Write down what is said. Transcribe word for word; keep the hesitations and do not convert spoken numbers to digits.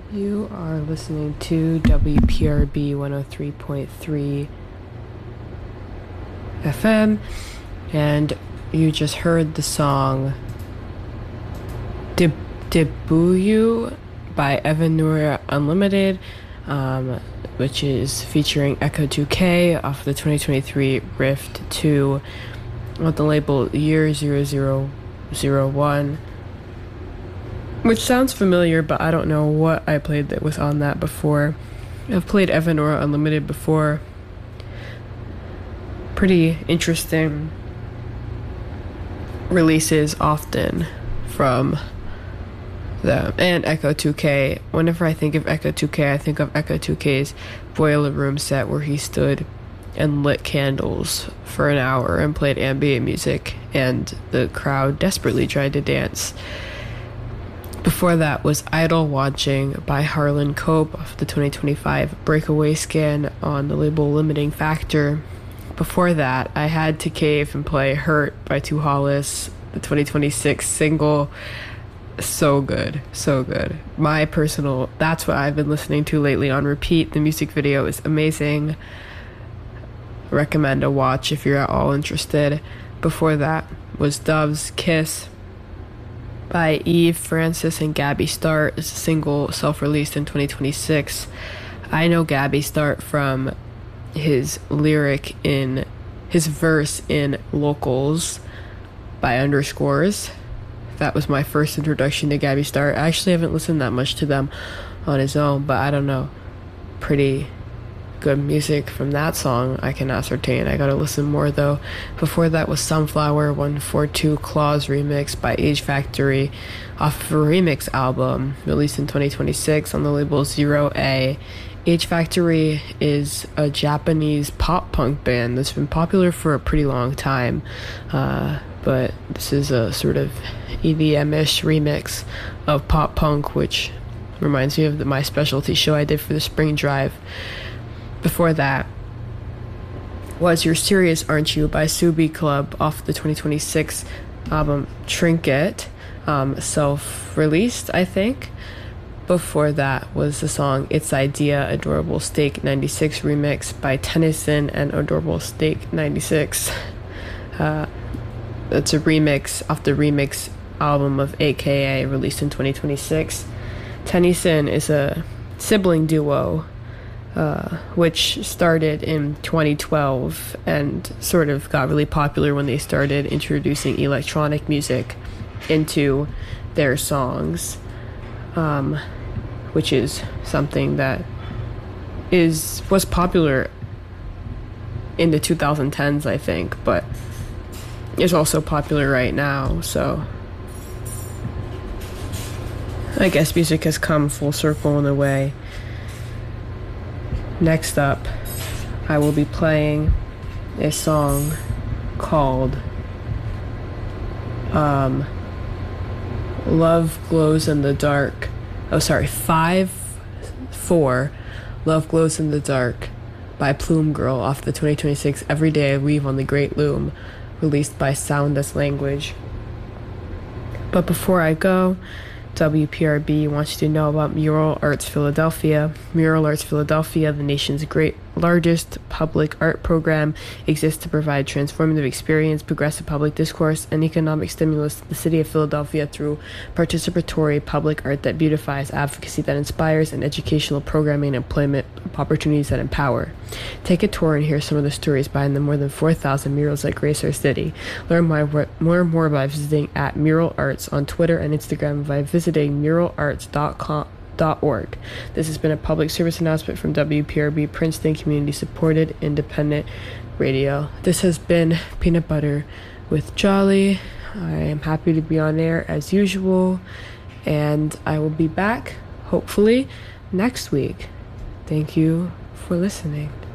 You are listening to W P R B one oh three point three F M, and you just heard the song De- Debuyu by Evan Noura Unlimited, um, which is featuring Echo two K off the twenty twenty-three Rift two with the label Year zero zero zero one. Which sounds familiar, but I don't know what I played that was on that before. I've played Evan Noura Unlimited before. Pretty interesting releases often from them. And Echo two K. Whenever I think of Echo two K, I think of Echo two K's Boiler Room set where he stood and lit candles for an hour and played ambient music, and the crowd desperately tried to dance. Before that was Idle Watching by Harlan Cope of the twenty twenty-five Breakaway Scan on the label Limiting Factor. Before that, I had to cave and play Hurt by Two Hollis, the twenty twenty-six single. So good, so good. My personal, that's what I've been listening to lately on repeat. The music video is amazing. Recommend a watch if you're at all interested. Before that was Dove's Kiss by Eve Francis and Gabby Start. It's a single self-released in twenty twenty-six. I know Gabby Start from his lyric in his verse in Locals by Underscores. That was my first introduction to Gabby Start. I actually haven't listened that much to them on his own, but I don't know. Pretty good music from that song, I can ascertain. I gotta listen more though. Before that was Sunflower one forty-two Claws remix by Age Factory off of a remix album released in twenty twenty-six on the label Zero A. Age Factory is a Japanese pop punk band that's been popular for a pretty long time, uh, but this is a sort of E D M-ish remix of pop punk, which reminds me of the, my specialty show I did for the Spring Drive. Before that was You're Serious Aren't You by Subi Club off the twenty twenty-six album Trinket, um, self-released, I think. Before that was the song It's Idea Adorable Steak ninety-six remix by Tennyson and Adorable Steak ninety-six. Uh, it's a remix off the remix album of A K A released in twenty twenty-six. Tennyson is a sibling duo Uh, which started in twenty twelve and sort of got really popular when they started introducing electronic music into their songs, um, which is something that is was popular in the twenty tens, I think, but is also popular right now. So I guess music has come full circle in a way. Next up, I will be playing a song called um, Love Glows in the Dark. Oh, sorry, five four Love Glows in the Dark by Plume Girl off the twenty twenty-six Every Day I Weave on the Great Loom, released by Sound as Language. But before I go, W P R B wants you to know about Mural Arts Philadelphia. Mural Arts Philadelphia, the nation's great largest public art program, exists to provide transformative experience, progressive public discourse, and economic stimulus to the city of Philadelphia through participatory public art that beautifies, advocacy that inspires, and educational programming and employment opportunities that empower. Take a tour and hear some of the stories behind the more than four thousand murals that grace our city. Learn more, more and more by visiting at Mural Arts on Twitter and Instagram by visiting mural arts dot com. Org. This has been a public service announcement from W P R B Princeton Community Supported Independent Radio. This has been Peanut Butter with Jolly. I am happy to be on air as usual, and I will be back hopefully next week. Thank you for listening.